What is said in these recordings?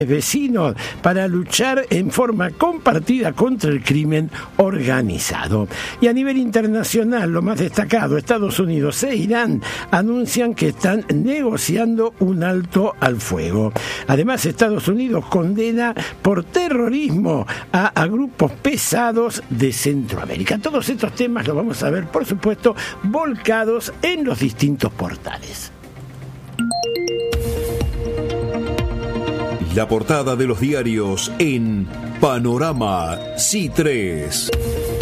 vecinos para luchar en forma compartida contra el crimen organizado. Y a nivel internacional, lo más destacado, Estados Unidos e Irán anuncian que están negociando un alto al fuego. Además, Estados Unidos condena por terrorismo a grupos pesados de Centroamérica. Todos estos temas los vamos a ver, por supuesto, volcados en los distintos portales. La portada de los diarios en Panorama C3.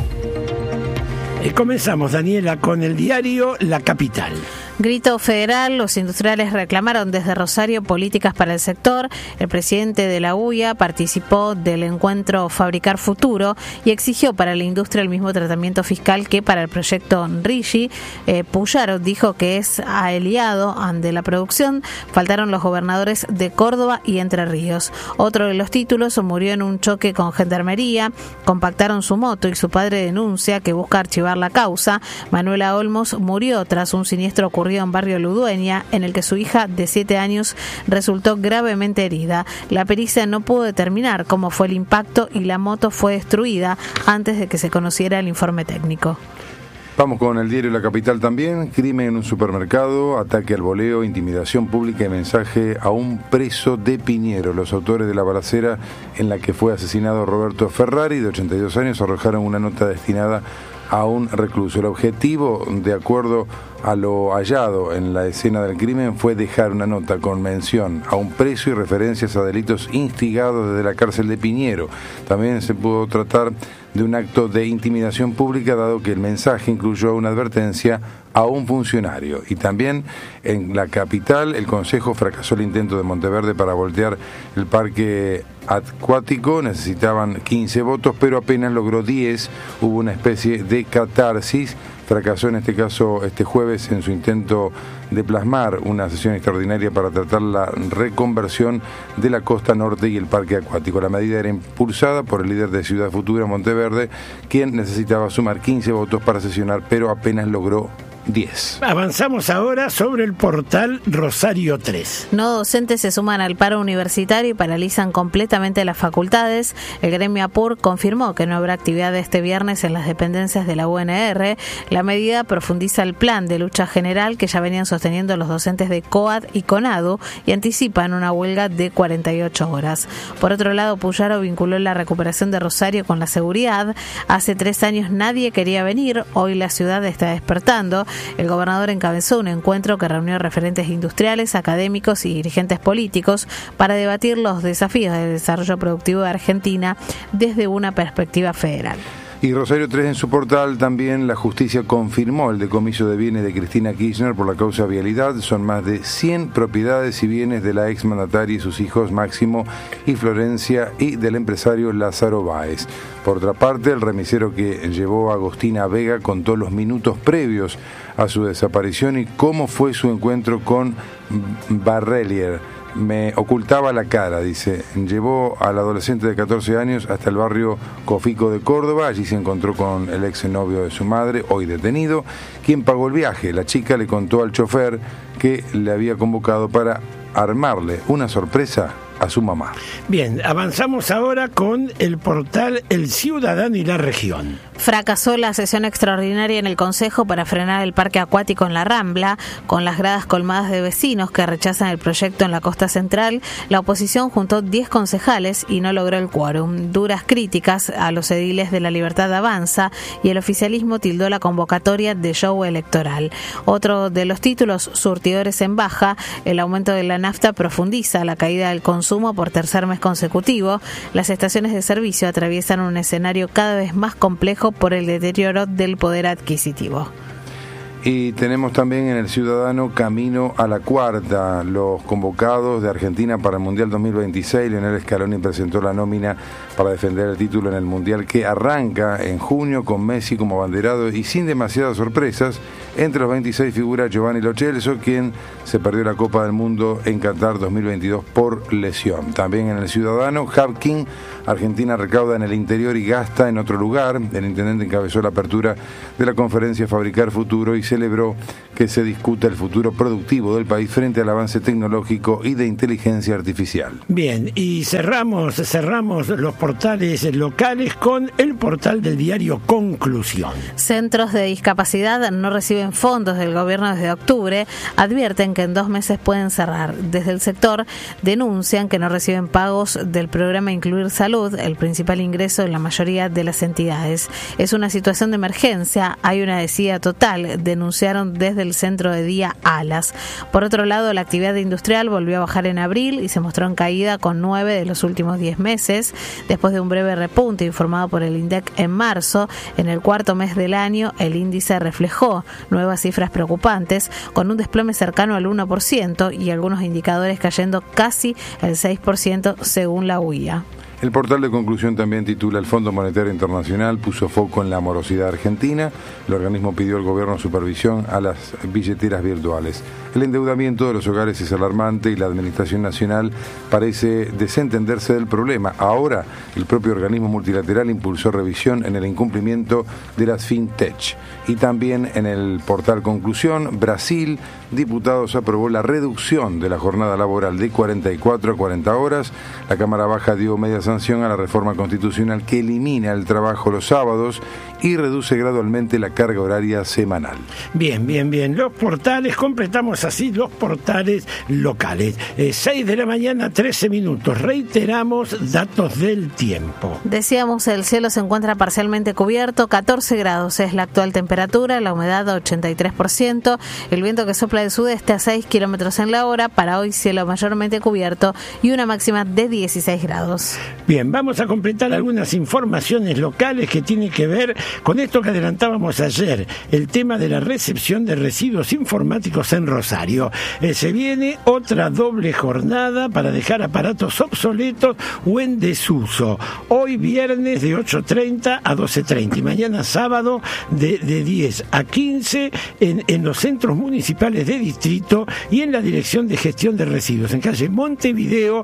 Comenzamos, Daniela, con el diario La Capital. Grito federal, los industriales reclamaron desde Rosario políticas para el sector. El presidente de la UIA participó del encuentro Fabricar Futuro y exigió para la industria el mismo tratamiento fiscal que para el proyecto RIGI. Puyaro dijo que es aliado ante la producción. Faltaron los gobernadores de Córdoba y Entre Ríos. Otro de los títulos murió en un choque con gendarmería. Compactaron su moto y su padre denuncia que busca archivar la causa. Manuela Olmos murió tras un siniestro ocurrido en barrio Ludueña, en el que su hija de 7 años resultó gravemente herida. La pericia no pudo determinar cómo fue el impacto y la moto fue destruida antes de que se conociera el informe técnico. Vamos con el diario La Capital también. Crimen en un supermercado, ataque al voleo, intimidación pública y mensaje a un preso de Piñero. Los autores de la balacera en la que fue asesinado Roberto Ferrari, de 82 años, arrojaron una nota destinada a un recluso. El objetivo, de acuerdo a lo hallado en la escena del crimen, fue dejar una nota con mención a un preso y referencias a delitos instigados desde la cárcel de Piñero. También se pudo tratar de un acto de intimidación pública, dado que el mensaje incluyó una advertencia a un funcionario. Y también en La Capital, el Consejo fracasó el intento de Monteverde para voltear el parque acuático. Necesitaban 15 votos, pero apenas logró 10. Hubo una especie de catarsis. Fracasó en este caso este jueves en su intento de plasmar una sesión extraordinaria para tratar la reconversión de la costa norte y el parque acuático. La medida era impulsada por el líder de Ciudad Futura, Monteverde, quien necesitaba sumar 15 votos para sesionar, pero apenas logró 10. Avanzamos ahora sobre el portal Rosario 3. No docentes se suman al paro universitario y paralizan completamente las facultades. El gremio APUR confirmó que no habrá actividad este viernes en las dependencias de la UNR. La medida profundiza el plan de lucha general que ya venían sosteniendo los docentes de COAD y CONADU y anticipan una huelga de 48 horas. Por otro lado, Puyaro vinculó la recuperación de Rosario con la seguridad. Hace 3 años nadie quería venir, hoy la ciudad está despertando. El gobernador encabezó un encuentro que reunió referentes industriales, académicos y dirigentes políticos para debatir los desafíos del desarrollo productivo de Argentina desde una perspectiva federal. Y Rosario 3 en su portal también, la justicia confirmó el decomiso de bienes de Cristina Kirchner por la causa vialidad. Son más de 100 propiedades y bienes de la exmandataria y sus hijos Máximo y Florencia y del empresario Lázaro Báez. Por otra parte, el remisero que llevó a Agostina Vega contó los minutos previos a su desaparición y cómo fue su encuentro con Barrelier. Me ocultaba la cara, dice. Llevó al adolescente de 14 años hasta el barrio Cofico de Córdoba. Allí se encontró con el exnovio de su madre, hoy detenido, quien pagó el viaje. La chica le contó al chofer que le había convocado para armarle una sorpresa a su mamá. Bien, avanzamos ahora con el portal El Ciudadano y la Región. Fracasó la sesión extraordinaria en el Consejo para frenar el parque acuático en la Rambla, con las gradas colmadas de vecinos que rechazan el proyecto en la costa central. La oposición juntó 10 concejales y no logró el quórum. Duras críticas a los ediles de La Libertad Avanza y el oficialismo tildó la convocatoria de show electoral. Otro de los títulos, surtidores en baja, el aumento de la nafta profundiza la caída del consumo por tercer mes consecutivo. Las estaciones de servicio atraviesan un escenario cada vez más complejo por el deterioro del poder adquisitivo. Y tenemos también en El Ciudadano camino a la cuarta. Los convocados de Argentina para el Mundial 2026. Lionel Scaloni presentó la nómina para defender el título en el Mundial que arranca en junio con Messi como abanderado y sin demasiadas sorpresas. Entre los 26 figura Giovanni Lo Celso, quien se perdió la Copa del Mundo en Qatar 2022 por lesión. También en El Ciudadano, Hapkin, Argentina recauda en el interior y gasta en otro lugar. El intendente encabezó la apertura de la conferencia Fabricar Futuro y celebró que se discuta el futuro productivo del país frente al avance tecnológico y de inteligencia artificial. Bien, y cerramos los portales locales con el portal del diario Conclusión. Centros de discapacidad no reciben fondos del gobierno desde octubre, advierten que en 2 meses pueden cerrar. Desde el sector denuncian que no reciben pagos del programa Incluir Salud, el principal ingreso de la mayoría de las entidades. Es una situación de emergencia, hay una desidia total, denunciaron desde el centro de día Alas. Por otro lado, la actividad industrial volvió a bajar en abril y se mostró en caída con 9 de los últimos 10 meses, después de un breve repunte informado por el INDEC en marzo. En el cuarto mes del año, el índice reflejó nuevas cifras preocupantes, con un desplome cercano al 1% y algunos indicadores cayendo casi el 6% según la UIA. El portal de Conclusión también titula: el Fondo Monetario Internacional puso foco en la morosidad argentina. El organismo pidió al gobierno supervisión a las billeteras virtuales. El endeudamiento de los hogares es alarmante y la Administración Nacional parece desentenderse del problema. Ahora, el propio organismo multilateral impulsó revisión en el incumplimiento de las fintech. Y también en el portal Conclusión, Brasil, diputados aprobó la reducción de la jornada laboral de 44 a 40 horas. La Cámara Baja dio media sanción a la reforma constitucional que elimina el trabajo los sábados y reduce gradualmente la carga horaria semanal. Bien. Los portales, completamos así los portales locales. 6 de la mañana, 13 minutos. Reiteramos datos del tiempo. Decíamos, el cielo se encuentra parcialmente cubierto, 14 grados es la actual temperatura, la humedad 83%, el viento que sopla del sudeste a 6 kilómetros en la hora. Para hoy, cielo mayormente cubierto y una máxima de 16 grados. Bien, vamos a completar algunas informaciones locales que tienen que ver con esto que adelantábamos ayer, el tema de la recepción de residuos informáticos en Rosario. Se viene otra doble jornada para dejar aparatos obsoletos o en desuso. Hoy viernes de 8:30 a 12:30 y mañana sábado de 10 a 15 en los centros municipales de distrito y en la Dirección de Gestión de Residuos, en calle Montevideo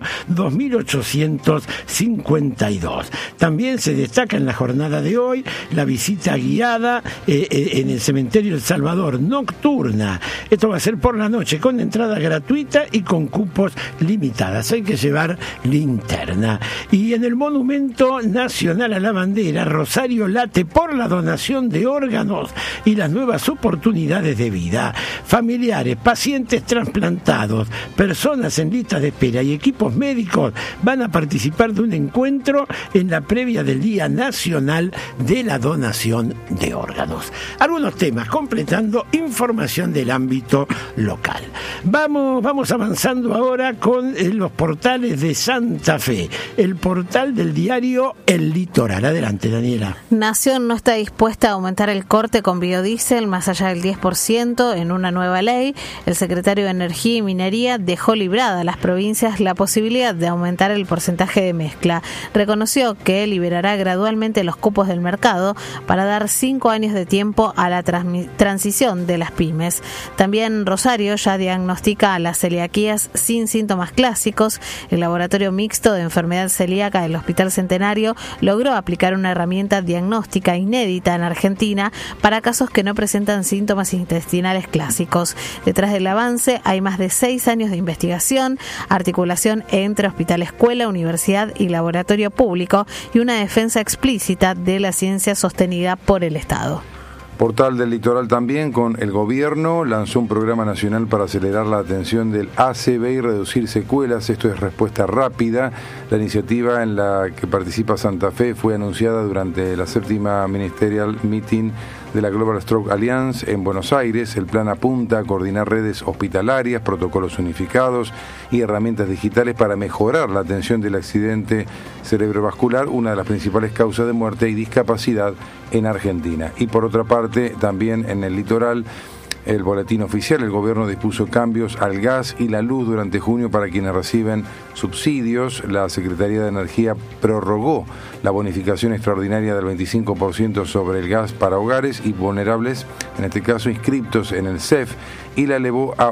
2852. También se destaca en la jornada de hoy la visita guiada en el cementerio El Salvador, nocturna. Esto va a ser por la noche con entrada gratuita y con cupos limitadas. Hay que llevar linterna. Y en el Monumento Nacional a la Bandera, Rosario late por la donación de órganos y las nuevas oportunidades de vida. Familiares, pacientes trasplantados, personas en listas de espera y equipos médicos van a participar de un encuentro en la previa del Día Nacional de la Donación de Órganos. Algunos temas, completando información del ámbito local. Vamos avanzando ahora con los portales de Santa Fe. El portal del diario El Litoral. Adelante, Daniela. Nación no está dispuesta a aumentar el corte con biodiesel más allá del 10% en una nueva ley. El secretario de Energía y Minería dejó librada a las provincias la posibilidad de aumentar el porcentaje de mezcla. Reconoció que liberará gradualmente los cupos del mercado para dar 5 años de tiempo a la transición de las pymes. También Rosario ya diagnostica a las celiaquías sin síntomas clásicos. El laboratorio mixto de enfermedad celíaca del Hospital Centenario logró aplicar una herramienta diagnóstica inédita en Argentina para casos que no presentan síntomas intestinales clásicos. Detrás del avance hay más de 6 años de investigación, articulación entre hospital, escuela, universidad y laboratorio público y una defensa explícita de la ciencia sostenida por el Estado. Portal del Litoral también, con el gobierno lanzó un programa nacional para acelerar la atención del ACV y reducir secuelas. Esto es respuesta rápida. La iniciativa en la que participa Santa Fe fue anunciada durante la 7ª Ministerial Meeting de la Global Stroke Alliance en Buenos Aires. El plan apunta a coordinar redes hospitalarias, protocolos unificados y herramientas digitales para mejorar la atención del accidente cerebrovascular, una de las principales causas de muerte y discapacidad en Argentina. Y por otra parte, también en el litoral, el boletín oficial, el gobierno dispuso cambios al gas y la luz durante junio para quienes reciben subsidios. La Secretaría de Energía prorrogó la bonificación extraordinaria del 25% sobre el gas para hogares y vulnerables, en este caso inscriptos en el CEF, y la elevó a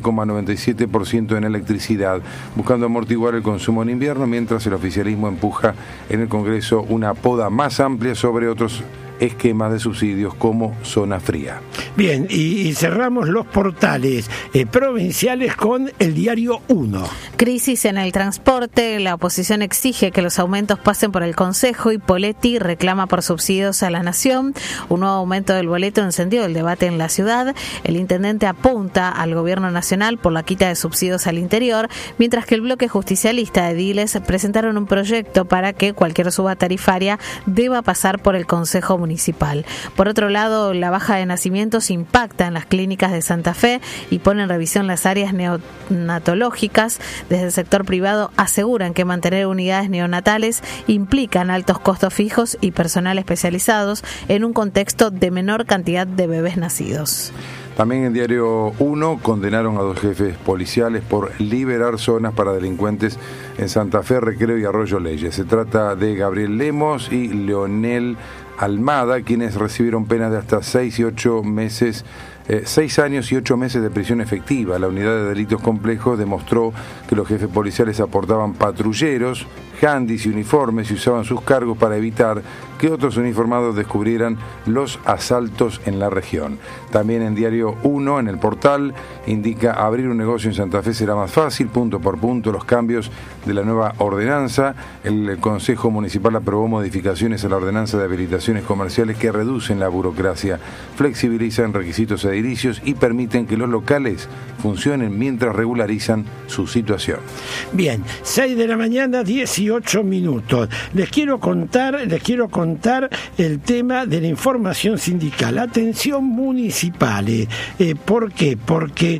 11,97% en electricidad, buscando amortiguar el consumo en invierno, mientras el oficialismo empuja en el Congreso una poda más amplia sobre otros esquemas de subsidios como Zona Fría. Bien, y cerramos los portales provinciales con el diario 1. Crisis en el transporte, la oposición exige que los aumentos pasen por el Consejo y Poletti reclama por subsidios a la Nación. Un nuevo aumento del boleto encendió el debate en la ciudad. El intendente apunta al gobierno nacional por la quita de subsidios al interior, mientras que el bloque justicialista de ediles presentaron un proyecto para que cualquier suba tarifaria deba pasar por el Consejo Municipal. Por otro lado, la baja de nacimientos impacta en las clínicas de Santa Fe y pone en revisión las áreas neonatológicas. Desde el sector privado aseguran que mantener unidades neonatales implican altos costos fijos y personal especializados en un contexto de menor cantidad de bebés nacidos. También en Diario 1 condenaron a 2 jefes policiales por liberar zonas para delincuentes en Santa Fe, Recreo y Arroyo Leyes. Se trata de Gabriel Lemos y Leonel Almada, quienes recibieron penas de hasta 6 años y 8 meses de prisión efectiva. La unidad de delitos complejos demostró que los jefes policiales aportaban patrulleros, handys y uniformes y usaban sus cargos para evitar que otros uniformados descubrieran los asaltos en la región. También en Diario 1, en el portal, indica abrir un negocio en Santa Fe será más fácil, punto por punto, los cambios de la nueva ordenanza. El Consejo Municipal aprobó modificaciones a la ordenanza de habilitaciones comerciales que reducen la burocracia, flexibilizan requisitos edilicios y permiten que los locales funcionen mientras regularizan su situación. Bien, 6 de la mañana, 18 minutos. Les quiero contar el tema de la información sindical. Atención municipales. ¿Por qué? Porque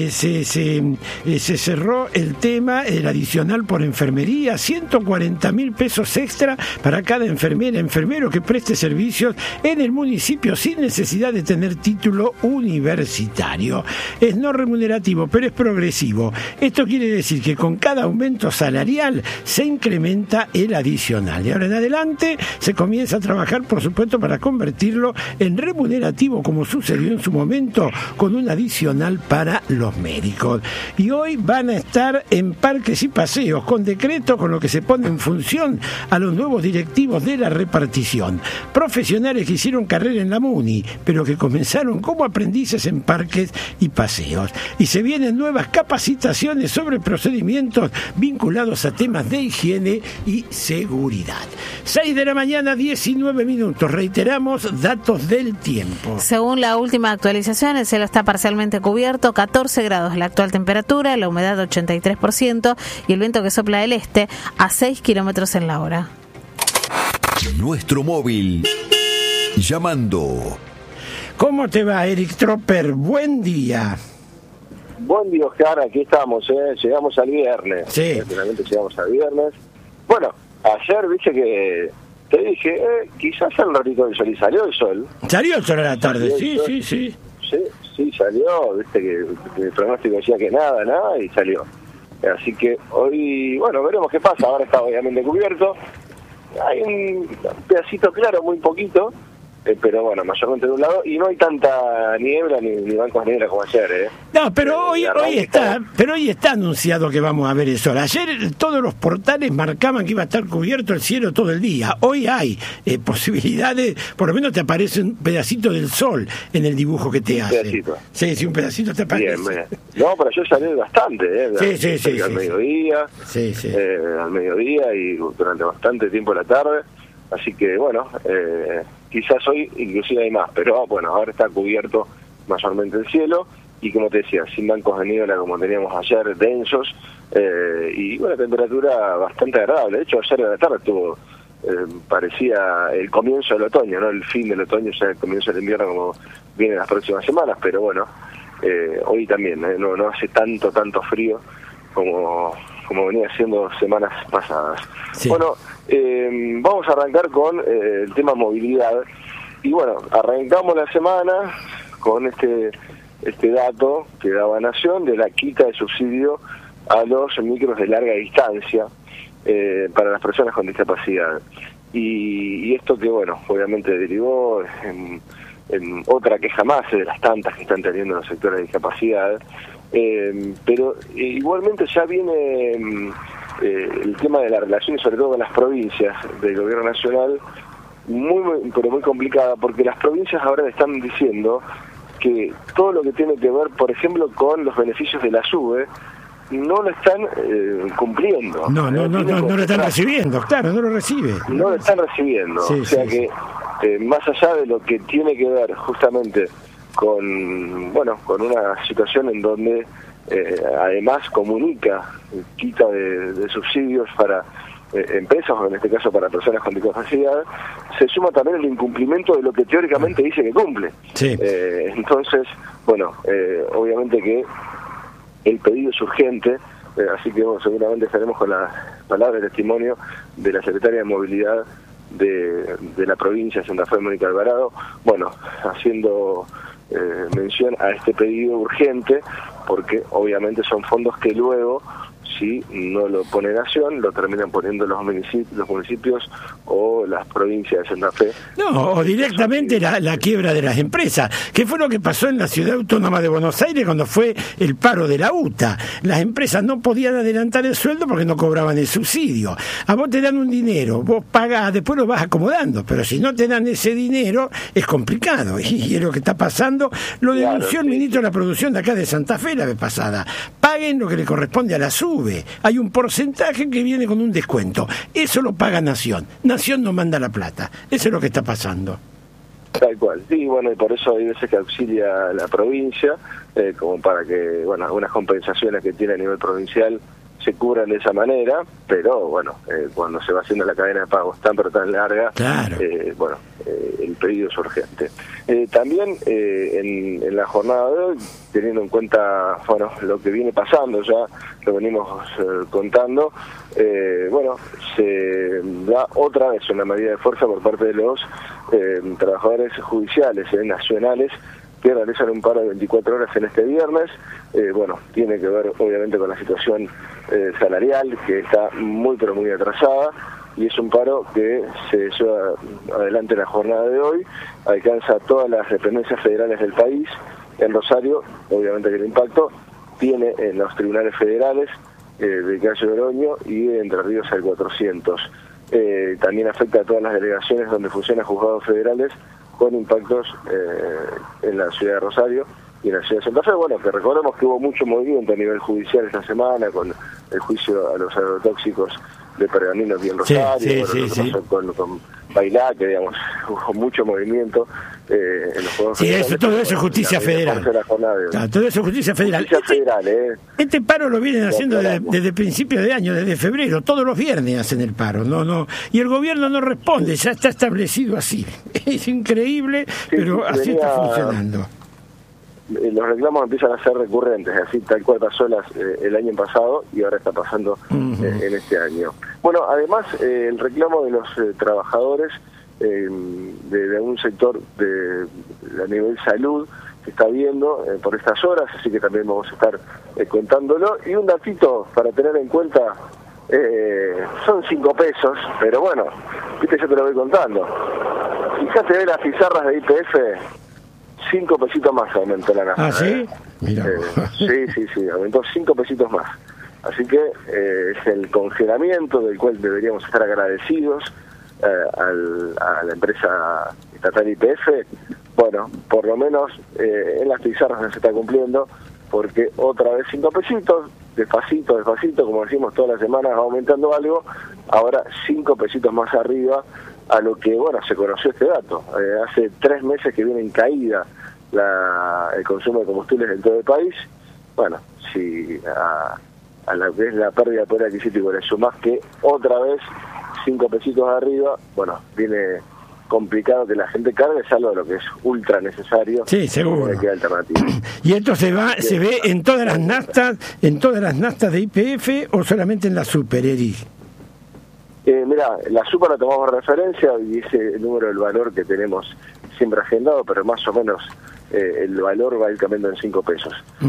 se cerró el tema, el adicional por enfermería, 140.000 pesos extra para cada enfermera, enfermero que preste servicios en el municipio sin necesidad de tener título universitario. Es no remunerativo, pero es progresivo. Esto quiere decir que con cada aumento salarial se incrementa el adicional. De ahora en adelante se comienza a trabajar, por supuesto, para convertirlo en remunerativo, como sucedió en su momento con un adicional para los médicos. Y hoy van a estar en Parques y Paseos con decreto, con lo que se pone en función a los nuevos directivos de la repartición. Profesionales que hicieron carrera en la MUNI, pero que comenzaron como aprendices en Parques y Paseos. Y se vienen nuevas capacitaciones sobre procedimientos vinculados a temas de higiene y seguridad. 6 de la mañana, 19 minutos. Reiteramos datos del tiempo. Según la última actualización, el cielo está parcialmente cubierto, 14 grados la actual temperatura, la humedad 83% y el viento que sopla del este a 6 kilómetros en la hora. Nuestro móvil. Llamando. ¿Cómo te va, Eric Tropper? Buen día. Buen día, Oscar, aquí estamos, llegamos al viernes. Sí. Finalmente llegamos al viernes. Bueno, ayer, viste que te dije, quizás al ratito del sol, y salió el sol. Salió el sol a la tarde, sí. Sí, salió, viste que el pronóstico decía que nada, y salió. Así que hoy, bueno, veremos qué pasa. Ahora está obviamente cubierto. Hay un pedacito claro, muy poquito, pero bueno, mayormente de un lado, y no hay tanta niebla ni bancos negros como ayer, No, pero hoy está anunciado que vamos a ver el sol. Ayer todos los portales marcaban que iba a estar cubierto el cielo todo el día. Hoy hay posibilidades, por lo menos te aparece un pedacito del sol en el dibujo que te hace. Pedacito. Sí, un pedacito te aparece. Bien. No, pero yo salí bastante, Sí. Al mediodía, al mediodía y durante bastante tiempo de la tarde. Así que, bueno, quizás hoy inclusive hay más, pero bueno, ahora está cubierto mayormente el cielo y, como te decía, sin bancos de niebla como teníamos ayer, densos, y una temperatura bastante agradable. De hecho, ayer de la tarde estuvo, parecía el comienzo del otoño, no el fin del otoño, ya el comienzo del invierno como viene las próximas semanas, pero bueno, hoy también, no hace tanto frío como venía haciendo semanas pasadas. Sí. Bueno, vamos a arrancar con el tema movilidad. Y bueno, arrancamos la semana con este dato que daba Nación de la quita de subsidio a los micros de larga distancia para las personas con discapacidad. Y esto que, bueno, obviamente derivó en otra queja más de las tantas que están teniendo los sectores de discapacidad. Pero igualmente ya viene el tema de las relaciones, sobre todo con las provincias del gobierno nacional, pero muy complicada, porque las provincias ahora están diciendo que todo lo que tiene que ver, por ejemplo, con los beneficios de la SUBE, no lo están cumpliendo. No lo están recibiendo, claro, no lo recibe. No lo están recibiendo, sí, o sea que más allá de lo que tiene que ver justamente con una situación en donde además comunica, quita de subsidios para empresas, o en este caso para personas con discapacidad, se suma también el incumplimiento de lo que teóricamente dice que cumple. Sí. Entonces, obviamente que el pedido es urgente, así que seguramente estaremos con la palabra de testimonio de la secretaria de Movilidad de la provincia de Santa Fe, Mónica Alvarado, haciendo mención a este pedido urgente, porque obviamente son fondos que luego, si no lo pone Nación, lo terminan poniendo los municipios o las provincias de Santa Fe. No, o directamente la quiebra de las empresas, que fue lo que pasó en la Ciudad Autónoma de Buenos Aires cuando fue el paro de la UTA. Las empresas no podían adelantar el sueldo porque no cobraban el subsidio. A vos te dan un dinero, vos pagás, después lo vas acomodando, pero si no te dan ese dinero es complicado, y es lo que está pasando. Lo denunció el ministro de la Producción de acá de Santa Fe la vez pasada. Paguen lo que le corresponde a la SUBE. Hay un porcentaje que viene con un descuento. Eso lo paga Nación. Nación no manda la plata. Eso es lo que está pasando. Tal cual. Sí, y por eso hay veces que auxilia a la provincia, como para que, algunas compensaciones que tiene a nivel provincial se cubran de esa manera, pero cuando se va haciendo la cadena de pagos tan larga, claro. El pedido es urgente. También en la jornada de hoy, teniendo en cuenta lo que viene pasando, ya lo venimos contando, se da otra vez una medida de fuerza por parte de los trabajadores judiciales nacionales, que realizan un paro de 24 horas en este viernes. Tiene que ver obviamente con la situación salarial, que está muy pero muy atrasada, y es un paro que se lleva adelante en la jornada de hoy, alcanza todas las dependencias federales del país. En Rosario, obviamente que el impacto tiene en los tribunales federales de Calle Oroño y de Entre Ríos al 400. También afecta a todas las delegaciones donde funcionan juzgados federales, con impactos en la ciudad de Rosario y en la ciudad de Santa Fe. Que recordemos que hubo mucho movimiento a nivel judicial esta semana con el juicio a los agrotóxicos de Pergamino aquí en Rosario, con Bailá, que digamos hubo mucho movimiento en los juegos federales. Todo eso es justicia federal. Todo eso es justicia federal. Este paro lo vienen haciendo desde principios de año, desde febrero. Todos los viernes hacen el paro. Y el gobierno no responde, ya está establecido así. Es increíble, pero así está funcionando. Los reclamos empiezan a ser recurrentes, así tal cual pasó el año pasado y ahora está pasando en este año. Además, el reclamo de los trabajadores de un sector a nivel salud que está viendo por estas horas, así que también vamos a estar contándolo. Y un datito para tener en cuenta, son 5 pesos, pero yo te lo voy contando. Fíjate de las pizarras de YPF, 5 pesitos más aumentó la nafta. ¿Ah, sí? Mira. Sí, aumentó 5 pesitos más. Así que es el congelamiento del cual deberíamos estar agradecidos a la empresa estatal YPF. Por lo menos en las pizarras no se está cumpliendo, porque otra vez 5 pesitos, despacito, como decimos todas las semanas, va aumentando algo. Ahora 5 pesitos más arriba a lo que, se conoció este dato. Hace 3 meses que viene en caída el consumo de combustibles en todo el país. Si a la que es la pérdida de poder adquisitivo le sumás que otra vez 5 pesitos arriba, viene complicado que la gente cargue, salvo lo que es ultra necesario. Sí, seguro. Que alternativa. ¿Y esto se ve en todas las naftas de YPF o solamente en la Super, Eri? Mira, la Super la tomamos de referencia y ese el número del valor que tenemos siempre agendado, pero más o menos el valor va a ir cambiando en 5 pesos.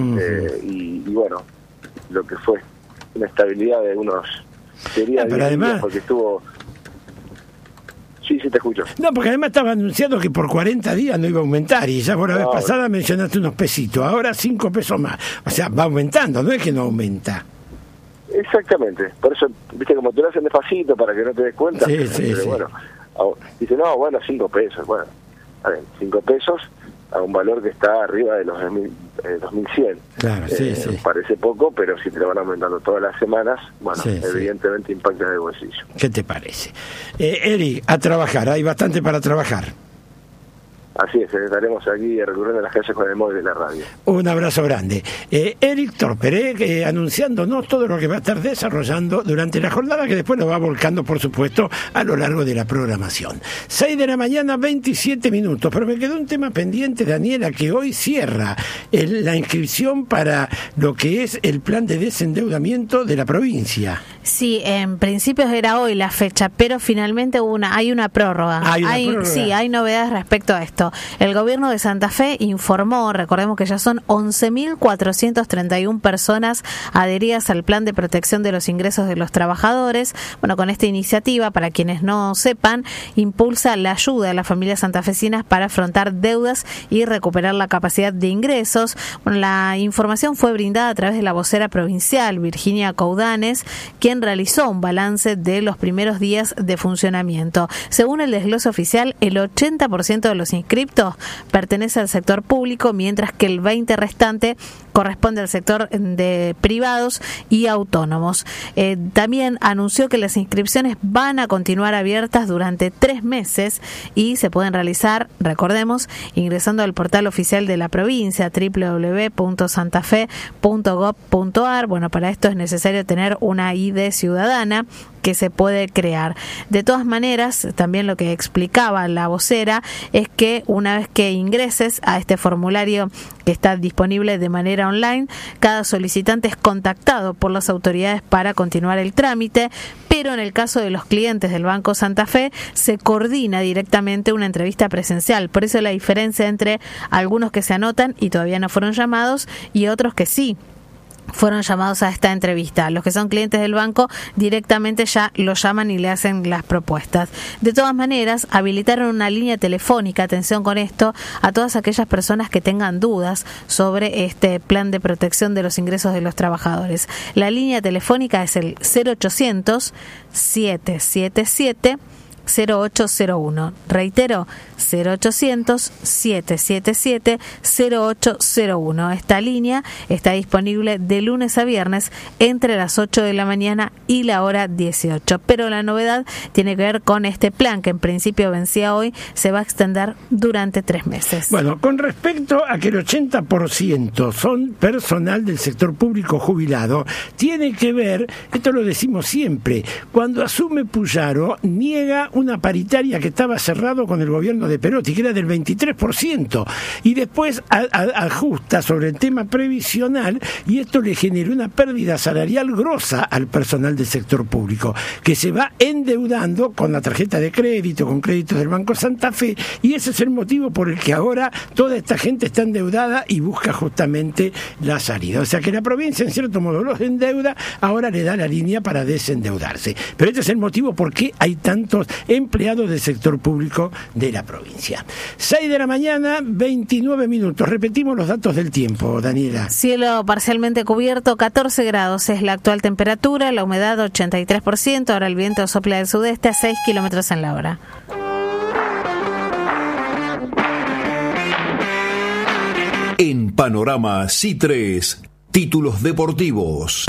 Y lo que fue una estabilidad de unos... pero además... Porque estuvo... Sí, te escucho. No, porque además estaba anunciado que por 40 días no iba a aumentar, y ya por la vez pasada mencionaste unos pesitos, ahora 5 pesos más. O sea, va aumentando, no es que no aumenta. Exactamente, por eso, viste, como te lo hacen despacito para que no te des cuenta, sí. Dice, no, bueno, 5 pesos. Bueno, a ver, 5 pesos a un valor que está arriba de los 2100. Claro, sí. Parece poco, pero si te lo van aumentando todas las semanas, bueno, sí, evidentemente impacta en el bolsillo. ¿Qué te parece? Eric, a trabajar, hay bastante para trabajar. Así es, estaremos aquí recorriendo las calles con el móvil de la radio. Un abrazo grande. Eric Torper, anunciándonos todo lo que va a estar desarrollando durante la jornada, que después nos va volcando, por supuesto, a lo largo de la programación. 6 de la mañana, 27 minutos. Pero me quedó un tema pendiente, Daniela, que hoy cierra la inscripción para lo que es el plan de desendeudamiento de la provincia. Sí, en principio era hoy la fecha, pero finalmente hay una prórroga. Sí, hay novedades respecto a esto. El gobierno de Santa Fe informó, recordemos que ya son 11.431 personas adheridas al plan de protección de los ingresos de los trabajadores. Bueno, con esta iniciativa, para quienes no sepan, impulsa la ayuda a las familias santafesinas para afrontar deudas y recuperar la capacidad de ingresos. Bueno, la información fue brindada a través de la vocera provincial, Virginia Coudanes, quien realizó un balance de los primeros días de funcionamiento. Según el desglose oficial, el 80% de los inscritos pertenece al sector público, mientras que el 20% restante corresponde al sector de privados y autónomos. También anunció que las inscripciones van a continuar abiertas durante 3 meses y se pueden realizar, recordemos, ingresando al portal oficial de la provincia, www.santafe.gov.ar. Bueno, para esto es necesario tener una ID ciudadana que se puede crear. De todas maneras, también lo que explicaba la vocera es que una vez que ingreses a este formulario que está disponible de manera online, cada solicitante es contactado por las autoridades para continuar el trámite, pero en el caso de los clientes del Banco Santa Fe se coordina directamente una entrevista presencial. Por eso la diferencia entre algunos que se anotan y todavía no fueron llamados y otros que sí fueron llamados a esta entrevista. Los que son clientes del banco directamente ya lo llaman y le hacen las propuestas. De todas maneras, habilitaron una línea telefónica, atención con esto, a todas aquellas personas que tengan dudas sobre este plan de protección de los ingresos de los trabajadores. La línea telefónica es el 0800 777 0801. Reitero, 0800-777-0801. Esta línea está disponible de lunes a viernes entre las 8 de la mañana y la hora 18. Pero la novedad tiene que ver con este plan que en principio vencía hoy, se va a extender durante 3 meses. Bueno, con respecto a que el 80% son personal del sector público jubilado, tiene que ver, esto lo decimos siempre, cuando asume Puyaro, niega una paritaria que estaba cerrado con el gobierno de Perotti, que era del 23%, y después ajusta sobre el tema previsional, y esto le generó una pérdida salarial grosa al personal del sector público, que se va endeudando con la tarjeta de crédito, con créditos del Banco Santa Fe, y ese es el motivo por el que ahora toda esta gente está endeudada y busca justamente la salida. O sea que la provincia, en cierto modo, los endeuda, ahora le da la línea para desendeudarse. Pero este es el motivo por qué hay tantos empleados del sector público de la provincia. 6 de la mañana, 29 minutos. Repetimos los datos del tiempo, Daniela. Cielo parcialmente cubierto, 14 grados es la actual temperatura, la humedad 83%, ahora el viento sopla del sudeste a 6 kilómetros en la hora. En Panorama C3, títulos deportivos.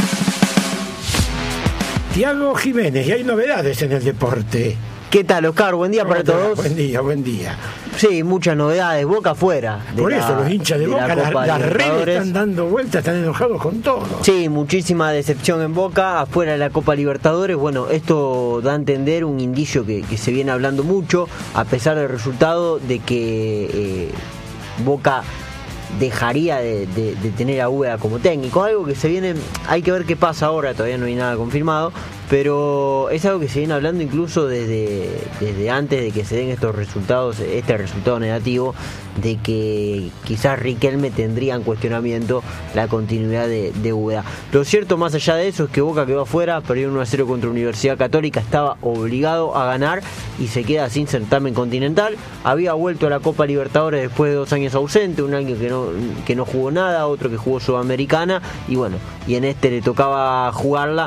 Tiago Jiménez, y hay novedades en el deporte. ¿Qué tal, Oscar? Buen día para todos. Buen día. Sí, muchas novedades. Boca afuera. Por eso los hinchas de Boca, las redes están dando vueltas, están enojados con todo. Sí, muchísima decepción en Boca, afuera de la Copa Libertadores. Bueno, esto da a entender un indicio que se viene hablando mucho, a pesar del resultado de que Boca dejaría de tener a Úbeda como técnico, algo que se viene, hay que ver qué pasa ahora, todavía no hay nada confirmado, pero es algo que se viene hablando incluso desde antes de que se den estos resultados, este resultado negativo, de que quizás Riquelme tendría en cuestionamiento la continuidad de Úbeda. Lo cierto, más allá de eso, es que Boca quedó afuera, perdió 1-0 contra Universidad Católica, estaba obligado a ganar y se queda sin certamen continental. Había vuelto a la Copa Libertadores después de 2 años ausente, un año que no jugó nada, otro que jugó Sudamericana, y bueno, y en este le tocaba jugarla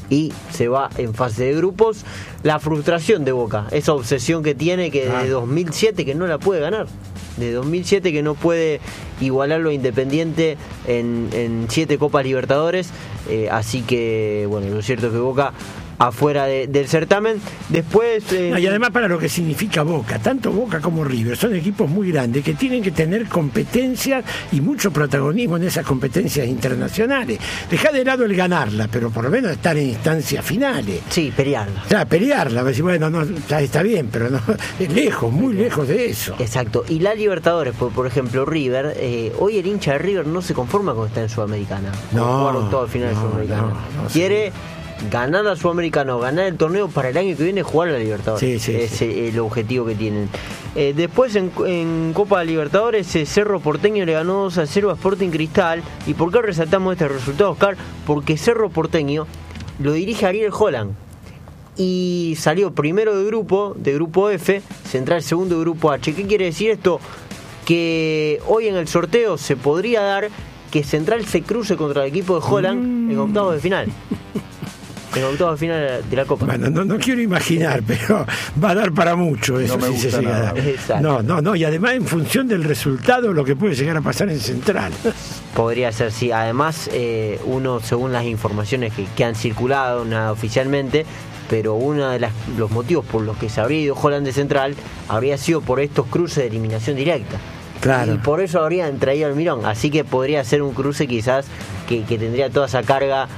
y se va en fase de grupos. La frustración de Boca, esa obsesión que tiene, que desde 2007 que no la puede ganar, de 2007 que no puede igualarlo a Independiente en 7 Copas Libertadores, así que bueno, lo cierto es que Boca afuera del certamen. Después y además, para lo que significa Boca, tanto Boca como River son equipos muy grandes que tienen que tener competencias y mucho protagonismo en esas competencias internacionales. Deja de lado el ganarla, pero por lo menos estar en instancias finales. Sí, pelearla. O sea, pelearla, decir, bueno, no, está bien, pero no, es lejos, muy lejos de eso. Exacto. Y la Libertadores, por ejemplo, River, hoy el hincha de River no se conforma con estar en Sudamericana. Jugaron todo al final de Sudamericana. Quiere ganar la Sudamericana, ganar el torneo para el año que viene, jugar a la Libertadores. Sí, es el objetivo que tienen. Después en Copa Libertadores, Cerro Porteño le ganó 2-0 a Sporting Cristal. ¿Y por qué resaltamos este resultado, Oscar? Porque Cerro Porteño lo dirige Ariel Holland y salió primero de grupo F, Central segundo de grupo H. ¿Qué quiere decir esto? Que hoy en el sorteo se podría dar que Central se cruce contra el equipo de Holland en octavos de final. En octavos de final de la Copa. Bueno, no quiero imaginar, pero va a dar para mucho eso, no me si gusta se llega nada. a dar. No, y además en función del resultado, lo que puede llegar a pasar en Central. Podría ser, sí. Además, uno, según las informaciones que han circulado, nada oficialmente, pero uno de los motivos por los que se habría ido Holland de Central habría sido por estos cruces de eliminación directa. Claro. Y por eso habrían traído al Mirón. Así que podría ser un cruce quizás que tendría toda esa carga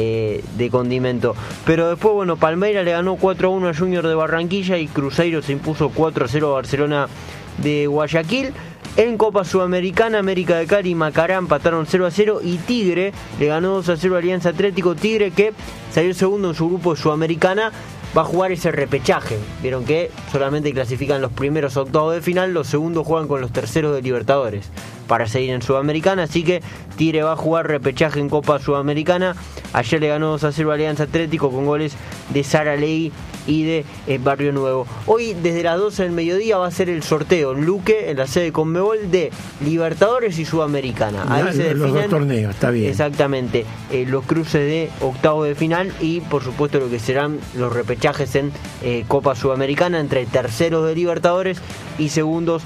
de condimento. Pero después, bueno, Palmeiras le ganó 4-1 a Junior de Barranquilla y Cruzeiro se impuso 4-0 a Barcelona de Guayaquil. En Copa Sudamericana, América de Cali y Macará empataron 0-0 y Tigre le ganó 2-0 a Alianza Atlético. Tigre, que salió segundo en su grupo de Sudamericana, va a jugar ese repechaje. Vieron que solamente clasifican los primeros a octavos de final, los segundos juegan con los terceros de Libertadores para seguir en Sudamericana, así que Tigre va a jugar repechaje en Copa Sudamericana. Ayer le ganó 2-0 a Alianza Atlético con goles de Sara Ley y de Barrio Nuevo. Hoy desde las 12 del mediodía va a ser el sorteo en Luque, en la sede Conmebol, de Libertadores y Sudamericana. Ahí se definen los dos torneos, está bien. Exactamente, los cruces de octavos de final y por supuesto lo que serán los repechajes en Copa Sudamericana entre terceros de Libertadores y segundos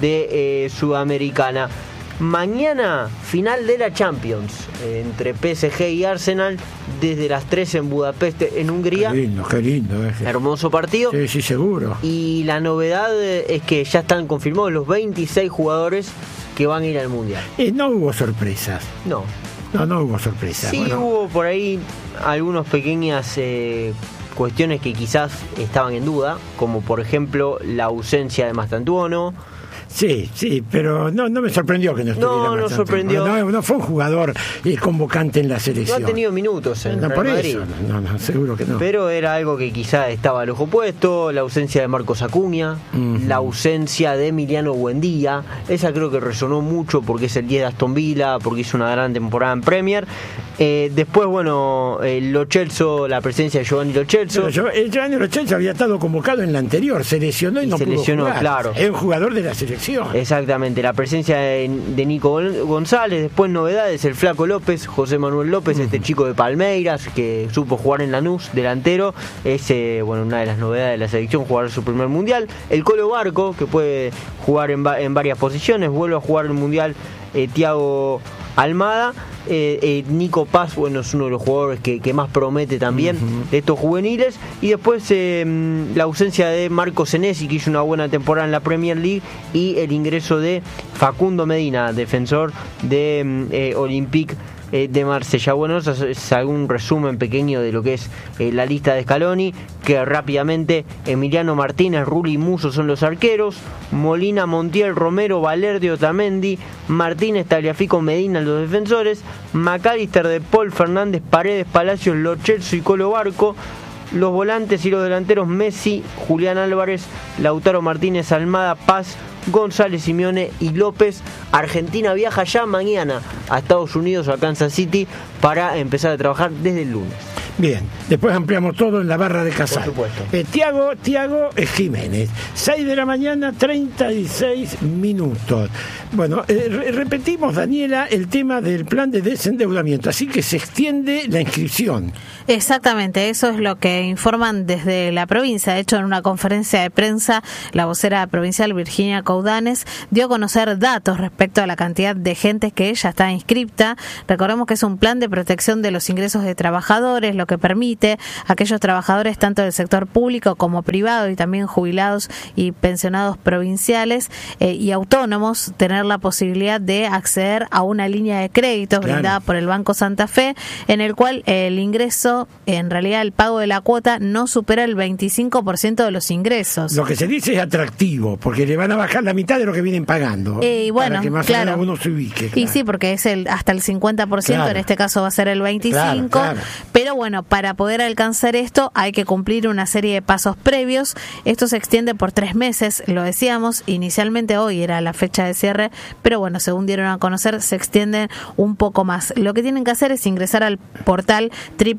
de Sudamericana. Mañana, final de la Champions, entre PSG y Arsenal, desde las 3 en Budapest, en Hungría. Qué lindo. Hermoso partido. Sí, seguro. Y la novedad es que ya están confirmados los 26 jugadores que van a ir al Mundial. No hubo sorpresas. No hubo sorpresas. Sí, bueno, hubo por ahí algunas pequeñas cuestiones que quizás estaban en duda, como por ejemplo la ausencia de Mastantuono. Sí, pero no me sorprendió que no estuviera. No sorprendió. No fue un jugador convocante en la selección. No ha tenido minutos en Real por Madrid. eso, no, seguro que no. Pero era algo que quizá estaba al ojo puesto, la ausencia de Marcos Acuña, la ausencia de Emiliano Buendía, esa creo que resonó mucho porque es el 10 de Aston Villa, porque hizo una gran temporada en Premier. Después, bueno, Lo Celso, la presencia de Giovanni Lo Celso. Giovanni Lo Celso había estado convocado en la anterior, se lesionó y no pudo jugar. Claro. Es un jugador de la selección. Exactamente, la presencia de Nico González. Después novedades, el Flaco López, José Manuel López, este chico de Palmeiras que supo jugar en Lanús, delantero. Es una de las novedades de la selección, jugar su primer mundial. El Colo Barco, que puede jugar en varias posiciones, vuelve a jugar el mundial Thiago Almada. Nico Paz, es uno de los jugadores que más promete también de estos juveniles. Y después la ausencia de Marco Senesi, que hizo una buena temporada en la Premier League, y el ingreso de Facundo Medina, defensor de Olympique de Marsella. Bueno, eso es algún resumen pequeño de lo que es la lista de Scaloni, que rápidamente: Emiliano Martínez, Rulli y Musso son los arqueros, Molina, Montiel, Romero, Valerdi, Otamendi, Martínez, Tagliafico, Medina los defensores, McAllister, De Paul, Fernández, Paredes, Palacios, Lo Celso y Colo Barco. Los volantes y los delanteros: Messi, Julián Álvarez, Lautaro Martínez, Almada, Paz, González, Simeone y López. Argentina viaja ya mañana a Estados Unidos o a Kansas City para empezar a trabajar desde el lunes. Bien, después ampliamos todo en la barra de Casal. Por supuesto. Tiago Jiménez, 6 de la mañana, 36 minutos. Bueno, repetimos, Daniela, el tema del plan de desendeudamiento, así que se extiende la inscripción. Exactamente, eso es lo que informan desde la provincia. De hecho, en una conferencia de prensa, la vocera provincial Virginia Coudanes dio a conocer datos respecto a la cantidad de gente que ya está inscripta. Recordemos que es un plan de protección de los ingresos de trabajadores, lo que permite a aquellos trabajadores tanto del sector público como privado y también jubilados y pensionados provinciales y autónomos tener la posibilidad de acceder a una línea de crédito brindada por el Banco Santa Fe, en el cual el ingreso, en realidad el pago de la cuota, no supera el 25% de los ingresos. Lo que se dice es atractivo, porque le van a bajar la mitad de lo que vienen pagando. Y bueno, para que más o menos uno se ubique. Y sí, porque es hasta el 50%, en este caso va a ser el 25%. Pero bueno, para poder alcanzar esto hay que cumplir una serie de pasos previos. Esto se extiende por 3 meses, lo decíamos. Inicialmente hoy era la fecha de cierre, pero bueno, según dieron a conocer, se extienden un poco más. Lo que tienen que hacer es ingresar al portal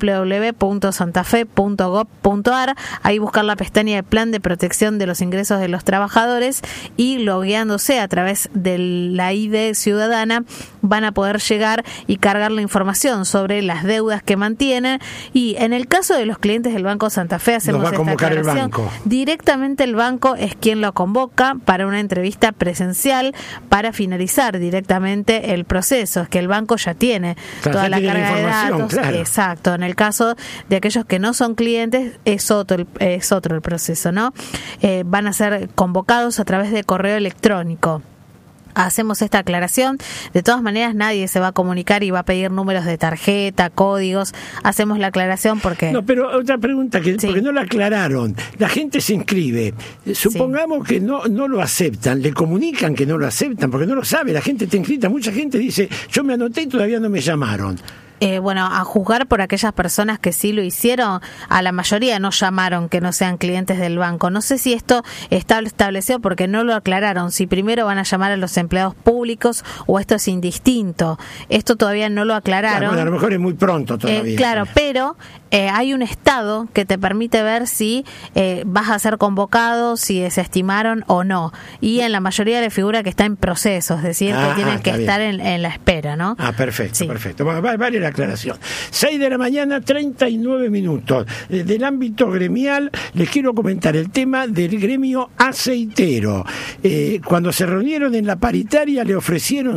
www.santafe.gov.ar, ahí buscar la pestaña de Plan de Protección de los Ingresos de los Trabajadores y logueándose a través de la ID ciudadana van a poder llegar y cargar la información sobre las deudas que mantienen. Y en el caso de los clientes del Banco Santa Fe, hacemos esta aclaración. Directamente el banco es quien lo convoca para una entrevista presencial para finalizar directamente el proceso. Es que el banco ya tiene toda la carga de datos. Exacto. En el caso de aquellos que no son clientes es otro el proceso, ¿no? Van a ser convocados a través de correo electrónico. Hacemos esta aclaración. De todas maneras, nadie se va a comunicar y va a pedir números de tarjeta, códigos. Hacemos la aclaración porque... No, pero otra pregunta, porque no la aclararon. La gente se inscribe. Supongamos que no lo aceptan. Le comunican que no lo aceptan porque no lo sabe. La gente está inscrita. Mucha gente dice, yo me anoté y todavía no me llamaron. Bueno, a juzgar por aquellas personas que sí lo hicieron, a la mayoría no llamaron que no sean clientes del banco. No sé si esto está establecido porque no lo aclararon, si primero van a llamar a los empleados públicos o esto es indistinto. Esto todavía no lo aclararon. Claro, bueno, a lo mejor es muy pronto todavía. Claro, pero hay un estado que te permite ver si vas a ser convocado, si desestimaron o no. Y en la mayoría le figura que está en proceso, es decir, que tienen que estar en la espera, ¿no? Perfecto, perfecto. Bueno, vale la aclaración. 6 de la mañana, 39 minutos. Del ámbito gremial, les quiero comentar el tema del gremio aceitero. Cuando se reunieron en la paritaria, le ofrecieron